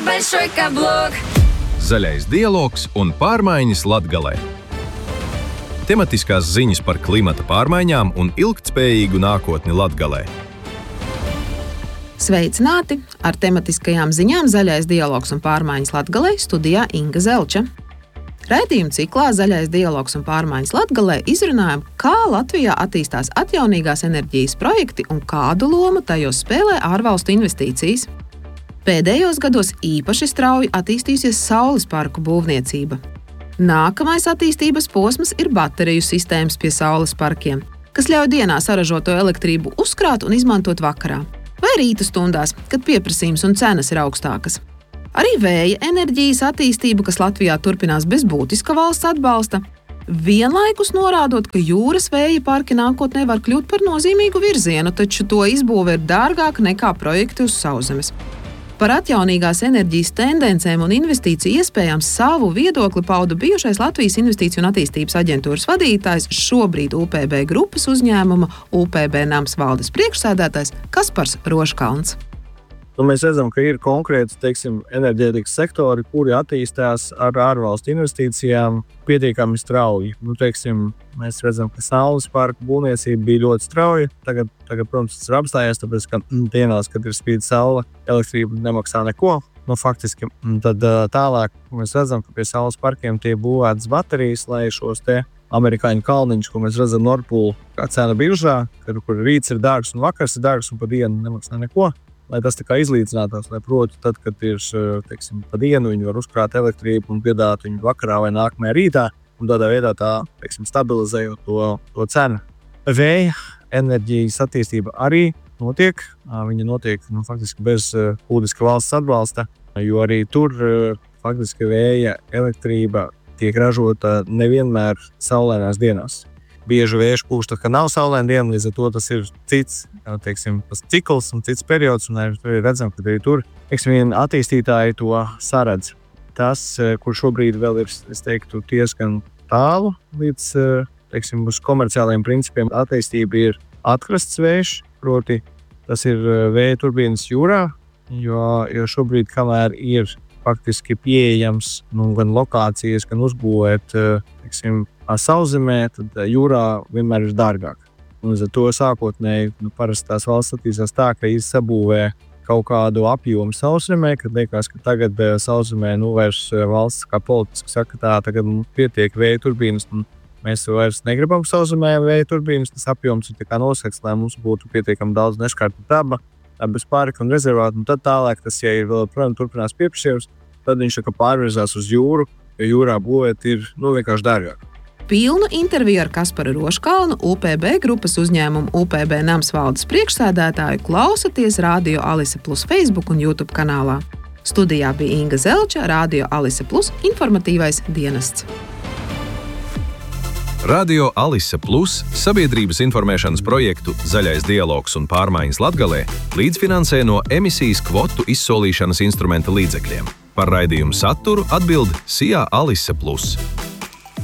Большой каблук. Zaļais dialogs un pārmaiņas Latgalē. Tematiskās ziņas par klimata pārmaiņām un ilgtspējīgu nākotni Latgalē. Sveicināti! Ar tematiskajām ziņām Zaļais dialogs un pārmaiņas Latgalē studijā Inga Zelča. Raidījuma ciklā Zaļais dialogs un pārmaiņas Latgalē izrunājam, kā Latvijā attīstās atjaunīgās enerģijas projekti un kādu lomu tajos spēlē ārvalstu investīcijas. Pēdējos gados īpaši strauji attīstījusies saules parku būvniecība. Nākamais attīstības posms ir bateriju sistēmas pie saules parkiem, kas ļauj dienā saražoto elektrību uzkrāt un izmantot vakarā, vai rīta stundās, kad pieprasījums un cenas ir augstākas. Arī vēja enerģijas attīstība, kas Latvijā turpinās bez būtiska valsts atbalsta, vienlaikus norādot, ka jūras vēja parki nākotnē var kļūt par nozīmīgu virzienu, taču to izbūve ir dārgāka nekā projekti uz sauszemes. Par atjaunīgās enerģijas tendencēm un investīciju iespējām savu viedokli pauda bijušais Latvijas Investīciju un attīstības aģentūras vadītājs, šobrīd UPB grupas uzņēmuma UPB Nams valdes priekšsēdētājs Kaspars Roškalns. Mēs redzam, ka ir konkrēti, enerģētikas sektori, kuri attīstās ar ārvalstu investīcijām pietiekami strauji. Mēs redzam, ka saules parku būvniecība bija ļoti strauja. Tagad, protams, tas ir apstājies, tāpēc, ka dienās, kad ir spīd saule, elektrība nemaksā neko. Faktiski, tad tālāk mēs redzam, ka pie saules parkiem tie būvētas baterijas, lai šos te amerikāņu kalniņus, ko mēs redzam Nordpool cenu biržā, kur rīts ir dārgs un vakars ir dārgs un pa dienu nemaksā neko. Lai tas tā kā izlīdzinātos, lai proti, tad, kad ir, pa dienu viņi var uzkrāt elektrību un piedāt viņu vakarā vai nākamajā rītā, un tādā veidā stabilizējot to cenu. Vēja enerģijas attīstība arī notiek. Viņa notiek faktiski bez būtiska valsts atbalsta, jo arī tur faktiski vēja elektrība tiek ražota nevienmēr saulainās dienās. Bieži vējš pūš, tad, ka nav saulaina diena, līdz ar to tas ir cits cikls un cits periods, un arī redzam, ka arī tur attīstītāji to saredz. Tas, kur šobrīd vēl ir, es teiktu, diezgan tālu līdz, uz komerciālajiem principiem attīstība ir atkrasts vējš, proti tas ir vēja turbīnas jūrā, jo šobrīd, kamēr ir faktiski pieejams gan lokācijas, gan uzbūvēt, sauszemē, tad jūrā vienmēr ir dārgāk. Un līdz ar to sākotnēji parasti tās valsts attīstās tā, ka sabūvē kaut kādu apjomu sauszemē, kad liekas, ka tagad sauszemē vairs valsts kā politiski saka, tagad pietiek vēja turbīnas, un mēs vairs negribam sauszemē vēja turbīnas, tas apjoms ir nosakts, lai mums būtu pietiekami daudz neskarta daba, bez parka un rezervātu, un tad tālāk tas, ja ir vēl, protams, turpinās pieprasījums, tad viņš pārvirzās uz jūru, jo jūrā būvēt ir vienkārši dārgāk. Pilnu interviju ar Kasparu Roškalnu, UPB grupas uzņēmumu UPB Nams valdes priekšsēdētāju klausaties Radio Alise Plus Facebook un YouTube kanālā. Studijā bija Inga Zelča, Radio Alise Plus informatīvais dienests. Radio Alise Plus sabiedrības informēšanas projektu Zaļais dialogs un pārmaiņas Latgalē līdzfinansē no emisijas kvotu izsolīšanas instrumenta līdzekļiem. Par raidījumu saturu atbild SIA Alise Plus.